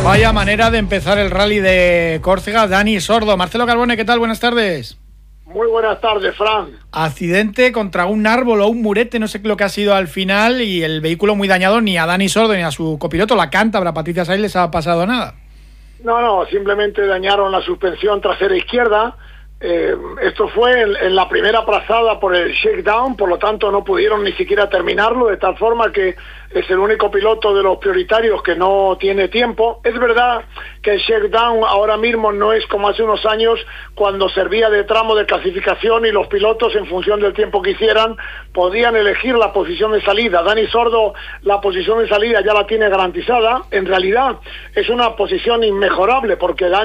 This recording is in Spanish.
Vaya manera de empezar el rally de Córcega, Dani Sordo. Marcelo Carbone, ¿qué tal? Buenas tardes. Muy buenas tardes, Fran. Accidente contra un árbol o un murete, no sé lo que ha sido al final, y el vehículo muy dañado. Ni a Dani Sordo ni a su copiloto, la cántabra Patricia Sainz, les ha pasado nada. No, simplemente dañaron la suspensión trasera izquierda. Esto fue en la primera pasada por el shakedown, por lo tanto no pudieron ni siquiera terminarlo, de tal forma que es el único piloto de los prioritarios que no tiene tiempo. Es verdad que el shakedown ahora mismo no es como hace unos años, cuando servía de tramo de clasificación y los pilotos, en función del tiempo que hicieran, podían elegir la posición de salida. Dani Sordo, la posición de salida ya la tiene garantizada. En realidad es una posición inmejorable, porque Dani